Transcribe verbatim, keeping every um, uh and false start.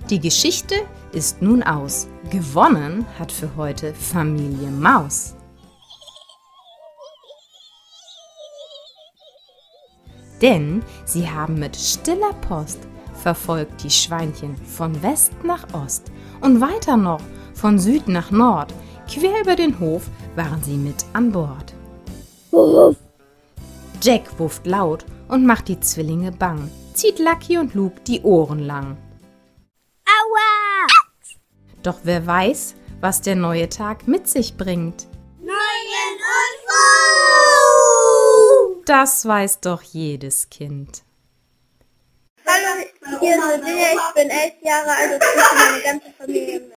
Die Geschichte ist nun aus. Gewonnen hat für heute Familie Maus. Denn sie haben mit stiller Post verfolgt die Schweinchen von West nach Ost und weiter noch von Süd nach Nord. Quer über den Hof waren sie mit an Bord. Jack wufft laut und macht die Zwillinge bang, zieht Lucky und Luke die Ohren lang. Aua! Doch wer weiß, was der neue Tag mit sich bringt? Neuen Unfug! Das weiß doch jedes Kind. Hallo, hier ist Lydia, ich bin elf Jahre alt und grüße meine ganze Familie mit.